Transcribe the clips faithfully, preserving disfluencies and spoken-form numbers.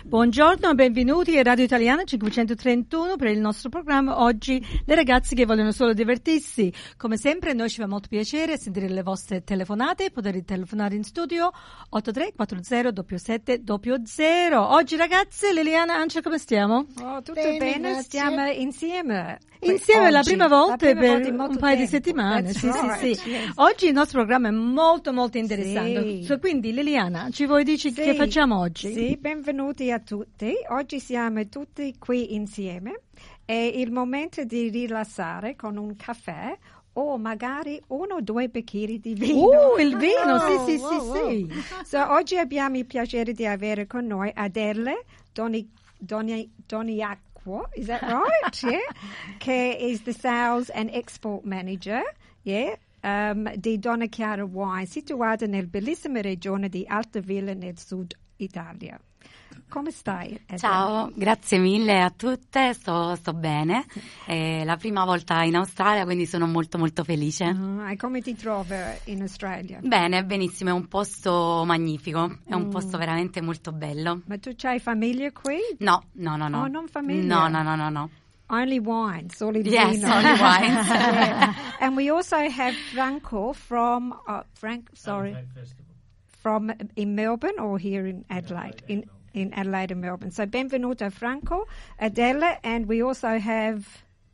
Buongiorno e benvenuti a Radio Italiana cinquecentotrentuno per il nostro programma Oggi le ragazze che vogliono solo divertirsi. Come sempre noi ci fa molto piacere sentire le vostre telefonate, potete telefonare in studio otto tre quattro zero sette sette zero zero. Oggi ragazze, Liliana, Ancia, come stiamo? Oh, tutto bene, bene stiamo insieme. Insieme la prima volta la prima per volta un paio tempo. di settimane. Sì, right. sì, sì. Yes. Oggi il nostro programma è molto molto interessante. Sì. So, quindi Liliana, ci vuoi dirci Sì. che facciamo oggi? Sì, benvenuti a tutti. Oggi siamo tutti qui insieme. È il momento di rilassare con un caffè o magari uno o due bicchieri di vino. Uh, il vino, Oh, sì, sì, wow, sì, wow. sì. So, oggi abbiamo il piacere di avere con noi Adele Doni, Doni, Doniacqua. Is that right? Yeah. Che is the Sales and Export Manager, yeah, um, di Donna Chiara Wine, situata nel bellissima regione di Altavilla nel sud Italia. Come stai, Adele? Ciao, grazie mille a tutte, sto, sto bene. È la prima volta in Australia, quindi sono molto molto felice. Uh, e come ti trovi in Australia? Bene, benissimo, è un posto magnifico, è un Mm. posto veramente molto bello. Ma tu c'hai famiglia qui? No, no, no, no. Oh, non famiglia? No, no, no, no, no. Only wine, solo il Yes, vino. only wines. Yeah. And we also have Franco from, uh, Frank, sorry, from in Melbourne or here in Adelaide? In in Adelaide and Melbourne. So benvenuto Franco, Adele, and we also have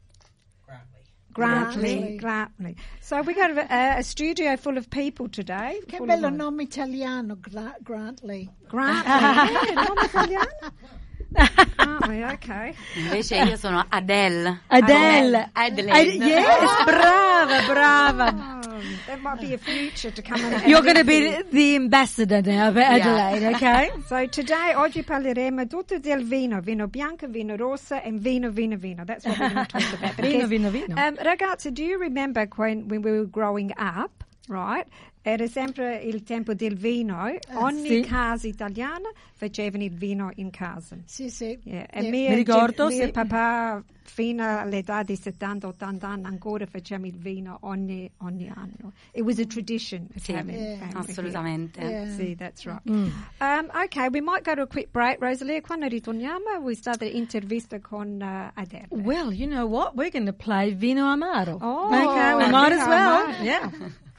Grantley. Grantley. Grantley. So we got a, a studio full of people today. Che full bello of- nome italiano, Gra- Grantley. Grantley. Yeah, nome italiano. Grantley, okay. Invece io sono Adele. Adele. Adelaide. Ad- yes, brava, brava. Oh, that might be a future to come and You're going to be the ambassador now of Adelaide, okay? So today, oggi parleremo tutto del vino, vino bianco, vino rosso, and vino, vino, vino. That's what we're going to talk about. Vino, vino, vino. Um, ragazzi, do you remember when, when we were growing up, right? Era sempre il tempo del vino. Ogni sì. casa italiana facevano il vino in casa. Sì, sì. Yeah. E Yeah. mia, Mi ricordo, mia sì. papà fino all'età di settanta ottanta anni ancora facciamo il vino ogni, ogni anno. It was a tradition of Sì, having Yeah. family here. assolutamente. Yeah. See, that's right. Mm. Um, okay, we might go to a quick break, Rosalia. Quando ritorniamo, we start l'intervista con uh, Adele. Well, you know what? We're going to play Vino Amaro. Oh, okay, we might Vino as well. Amaro. Yeah.